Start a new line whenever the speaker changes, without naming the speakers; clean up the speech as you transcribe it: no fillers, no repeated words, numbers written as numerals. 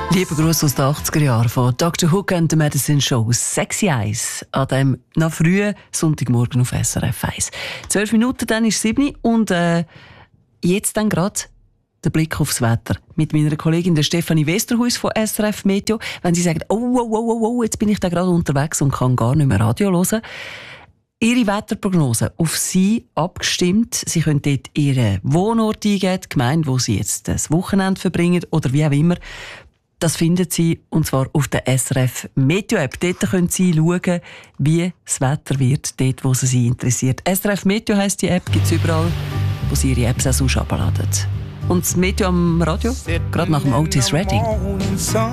Liebe Grüße aus den 80er Jahren von Dr. Hook and the Medicine Show «Sexy Eyes» an dem noch frühen Sonntagmorgen auf SRF 1. 12 Minuten, dann ist 7 und jetzt dann gerade der Blick aufs Wetter mit meiner Kollegin der Stefanie Westerhuis von SRF Meteo. Wenn sie sagen, oh, jetzt bin ich da gerade unterwegs und kann gar nicht mehr Radio hören. Ihre Wetterprognose auf Sie abgestimmt. Sie können dort Ihren Wohnort eingeben, die Gemeinde, wo Sie jetzt das Wochenende verbringen oder wie auch immer. Das finden Sie, und zwar auf der SRF Meteo App. Dort können Sie schauen, wie das Wetter wird, dort, wo es Sie interessiert. SRF Meteo heisst die App, gibt es überall, wo Sie Ihre Apps auch sonst abladen. Und das Meteo am Radio, gerade nach dem Otis Redding.